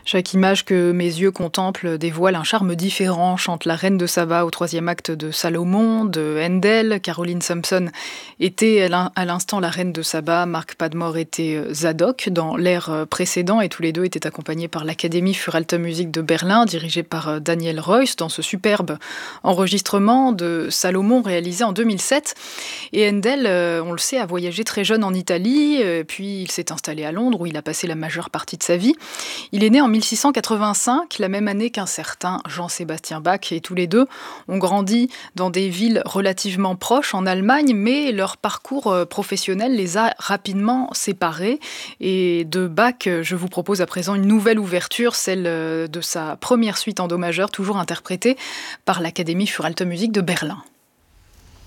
Chaque image que mes yeux contemplent dévoile un charme différent, chante la Reine de Saba au troisième acte de Salomon, de Handel. Caroline Thompson était à l'instant la Reine de Saba, Mark Padmore était Zadok dans l'ère précédent, et tous les deux étaient accompagnés par l'Académie für Alte Musik de Berlin, dirigée par Daniel Reuss, dans ce superbe enregistrement de Salomon réalisé en 2007. Et Handel, on le sait, a voyagé très jeune en Italie, puis il s'est installé à Londres où il a passé la majeure partie de sa vie. Il est né en 1685, la même année qu'un certain Jean-Sébastien Bach, et tous les deux ont grandi dans des villes relativement proches en Allemagne, mais leur parcours professionnel les a rapidement séparés. Et de Bach, je vous propose à présent une nouvelle ouverture, celle de sa première suite en do majeur, toujours interprétée par l'Académie für Alte Musik de Berlin.